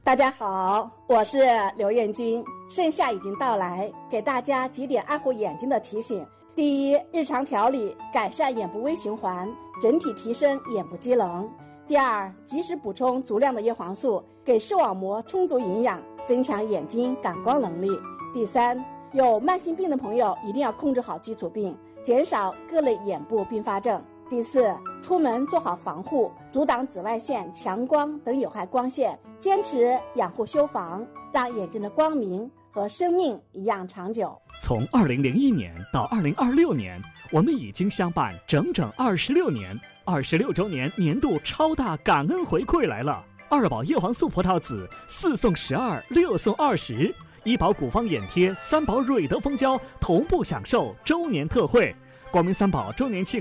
大家好，我是刘艳君。盛夏已经到来，给大家几点爱护眼睛的提醒。第一，日常调理，改善眼部微循环，整体提升眼部机能。第二，及时补充足量的叶黄素，给视网膜充足营养，增强眼睛感光能力。第三，有慢性病的朋友一定要控制好基础病，减少各类眼部并发症。第四，出门做好防护，阻挡紫外线、强光等有害光线，坚持养护修防，让眼睛的光明和生命一样长久。 从2001年到2026年，我们已经相伴整整26年，26周年年度超大感恩回馈来了！2宝叶黄素葡萄籽4送12， 6送20，医保古方眼贴，3宝瑞德蜂胶同步享受周年特惠。光明3宝周年庆